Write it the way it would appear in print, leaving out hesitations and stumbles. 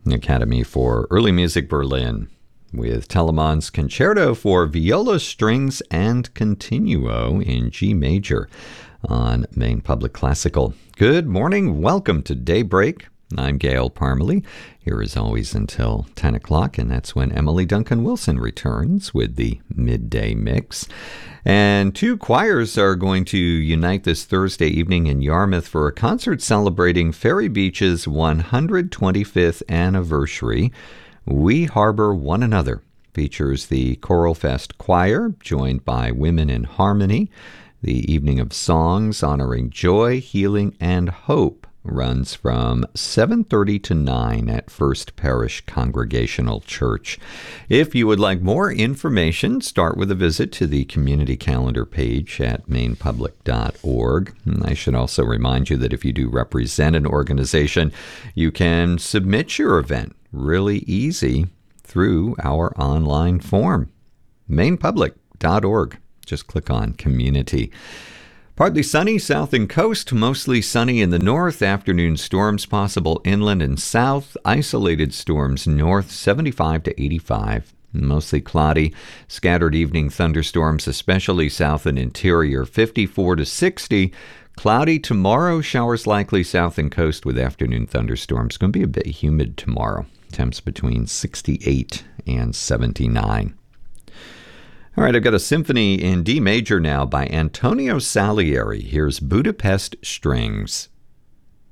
Academy for Early Music Berlin with Telemann's Concerto for Viola Strings and Continuo in G major on Maine Public Classical. Good morning. Welcome to Daybreak. I'm Gail Parmalee, here as always until 10 o'clock, and that's when Emily Duncan Wilson returns with the Midday Mix. And two choirs are going to unite this Thursday evening in Yarmouth for a concert celebrating Ferry Beach's 125th anniversary. We Harbor One Another features the Choral Fest Choir, joined by Women in Harmony. The evening of songs honoring joy, healing, and hope runs from 7:30 to 9 at First Parish Congregational Church. If you would like more information, start with a visit to the community calendar page at mainepublic.org. I should also remind you that if you do represent an organization, you can submit your event really easy through our online form, mainepublic.org. Just click on Community. Partly sunny south and coast, mostly sunny in the north. Afternoon storms possible inland and south. Isolated storms north, 75 to 85. Mostly cloudy. Scattered evening thunderstorms, especially south and interior, 54 to 60. Cloudy tomorrow. Showers likely south and coast with afternoon thunderstorms. Going to be a bit humid tomorrow. Temps between 68 and 79. All right, I've got a symphony in D major now by Antonio Salieri. Here's Budapest Strings.